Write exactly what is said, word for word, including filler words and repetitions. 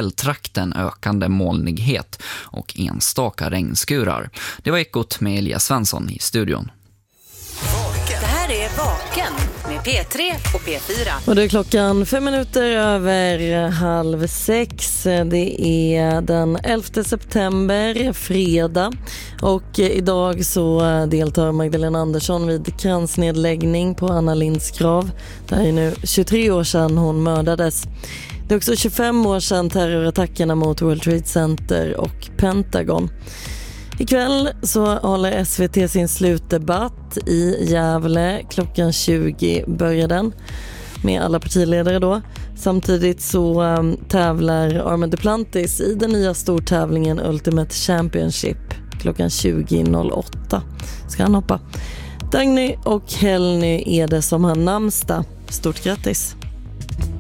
fjälltrakten ökande molnighet och enstaka regnskurar. Det var Ekot med Elias Svensson i studion. Det här är Vaken med P tre och P fyra. Och det är klockan fem minuter över halv sex. Det är den elfte september, fredag. Och idag så deltar Magdalena Andersson vid kransnedläggning på Anna Lindhs grav. Det är nu tjugotre år sedan hon mördades. Det är också tjugofem år sedan terrorattackerna mot World Trade Center och Pentagon. Ikväll så håller S V T sin slutdebatt i Gävle. Klockan tjugo börjar den med alla partiledare då. Samtidigt så um, tävlar Armand Duplantis i den nya stortävlingen Ultimate Championship. Klockan tjugo noll åtta ska han hoppa. Dagny och Helny är det som har namnsdag. Stort grattis!